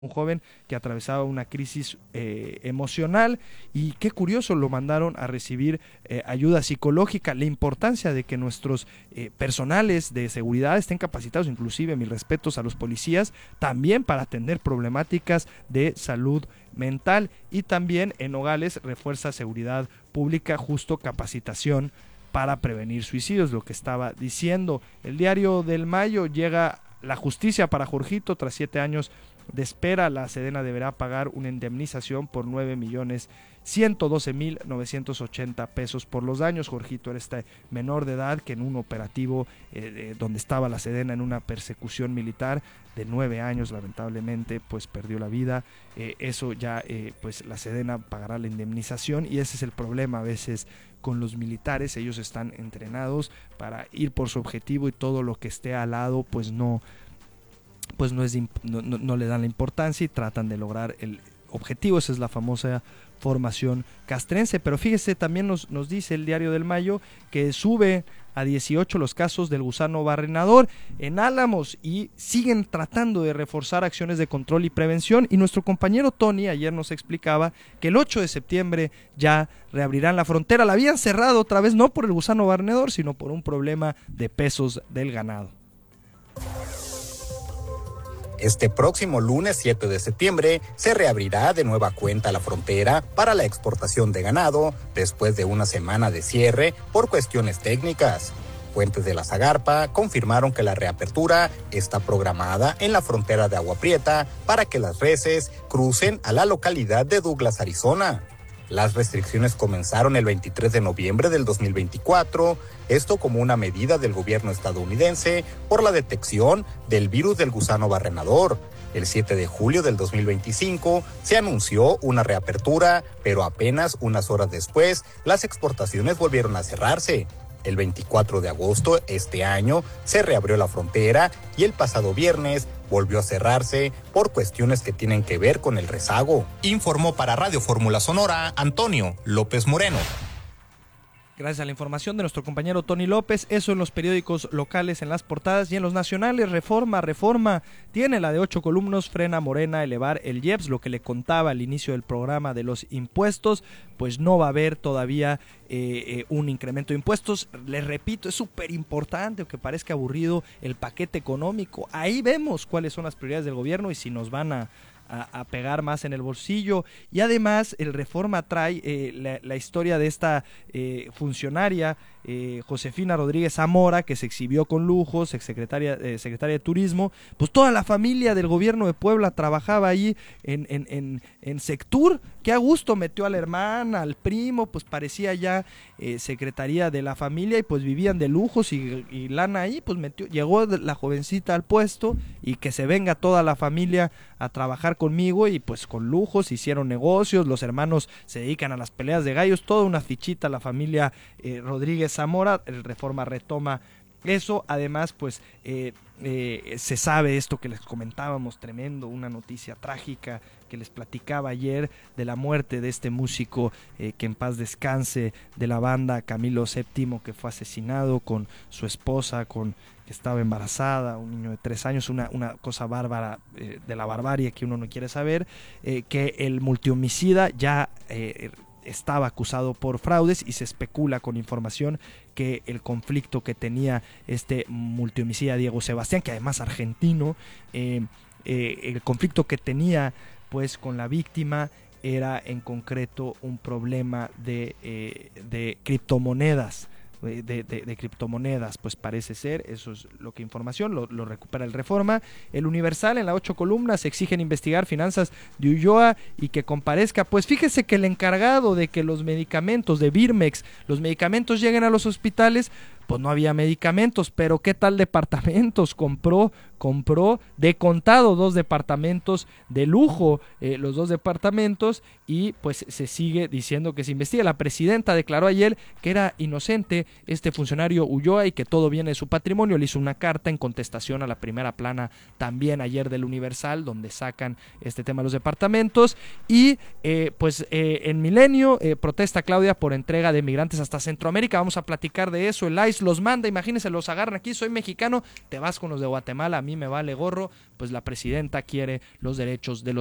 un joven que atravesaba una crisis emocional, y qué curioso, lo mandaron a recibir ayuda psicológica. La importancia de que nuestros personales de seguridad estén capacitados, inclusive mis respetos a los policías, también para atender problemáticas de salud mental, y también en Nogales refuerza seguridad pública, justo capacitación para prevenir suicidios, lo que estaba diciendo. El Diario del Mayo: llega la justicia para Jorgito tras 7 años de espera. La Sedena deberá pagar una indemnización por 9.112.980 pesos por los daños. Jorgito era este menor de edad que en un operativo donde estaba la Sedena en una persecución militar de 9 años, lamentablemente, pues perdió la vida. Eso ya, pues la Sedena pagará la indemnización, y ese es el problema a veces con los militares. Ellos están entrenados para ir por su objetivo, y todo lo que esté al lado pues no le dan la importancia y tratan de lograr el objetivo. Esa es la famosa formación castrense. Pero fíjese, también nos dice el Diario del Mayo que sube a 18 los casos del gusano barrenador en Álamos, y siguen tratando de reforzar acciones de control y prevención. Y nuestro compañero Tony ayer nos explicaba que el 8 de septiembre ya reabrirán la frontera. La habían cerrado otra vez, no por el gusano barrenador, sino por un problema de pesos del ganado. Este próximo lunes 7 de septiembre se reabrirá de nueva cuenta la frontera para la exportación de ganado después de una semana de cierre por cuestiones técnicas. Fuentes de la Zagarpa confirmaron que la reapertura está programada en la frontera de Agua Prieta para que las reses crucen a la localidad de Douglas, Arizona. Las restricciones comenzaron el 23 de noviembre del 2024, esto como una medida del gobierno estadounidense por la detección del virus del gusano barrenador. El 7 de julio del 2025 se anunció una reapertura, pero apenas unas horas después las exportaciones volvieron a cerrarse. El 24 de agosto este año se reabrió la frontera, y el pasado viernes volvió a cerrarse por cuestiones que tienen que ver con el rezago. Informó para Radio Fórmula Sonora Antonio López Moreno. Gracias a la información de nuestro compañero Tony López. Eso en los periódicos locales, en las portadas, y en los nacionales. Reforma tiene la de 8 columnas: frena Morena elevar el IEPS. Lo que le contaba al inicio del programa de los impuestos, pues no va a haber todavía un incremento de impuestos. Les repito, es súper importante, aunque parezca aburrido, el paquete económico. Ahí vemos cuáles son las prioridades del gobierno y si nos van a pegar más en el bolsillo. Y además el Reforma trae la historia de esta funcionaria, Josefina Rodríguez Zamora, que se exhibió con lujos, secretaria de Turismo. Pues toda la familia del gobierno de Puebla trabajaba ahí en Sectur. Qué a gusto metió a la hermana, al primo, pues parecía ya secretaría de la familia, y pues vivían de lujos y lana ahí. Pues llegó la jovencita al puesto, y que se venga toda la familia a trabajar conmigo, y pues con lujos hicieron negocios. Los hermanos se dedican a las peleas de gallos, toda una fichita la familia Rodríguez Zamora. El Reforma retoma eso. Además, pues se sabe esto que les comentábamos, tremendo, una noticia trágica que les platicaba ayer, de la muerte de este músico, que en paz descanse, de la banda, Camilo VII, que fue asesinado con su esposa, que estaba embarazada, un niño de 3 años, una cosa bárbara, de la barbarie que uno no quiere saber. Que el multihomicida ya estaba acusado por fraudes, y se especula con información que el conflicto que tenía este multihomicida Diego Sebastián, que además argentino, el conflicto que tenía pues con la víctima era en concreto un problema de criptomonedas. De criptomonedas, pues parece ser. Eso es lo que información lo recupera el Reforma. El Universal, en las 8 columnas, exigen investigar finanzas de Ulloa y que comparezca. Pues fíjese que el encargado de que los medicamentos de Birmex, los medicamentos lleguen a los hospitales, pues no había medicamentos. Pero qué tal departamentos, compró de contado 2 departamentos de lujo, los 2 departamentos, y pues se sigue diciendo que se investiga. La presidenta declaró ayer que era inocente este funcionario Ulloa y que todo viene de su patrimonio. Le hizo una carta en contestación a la primera plana también ayer del Universal, donde sacan este tema de los departamentos. Y en Milenio, protesta Claudia por entrega de migrantes hasta Centroamérica. Vamos a platicar de eso. El Fox los manda, imagínense, los agarran aquí, soy mexicano, te vas con los de Guatemala, a mí me vale gorro, pues la presidenta quiere los derechos de los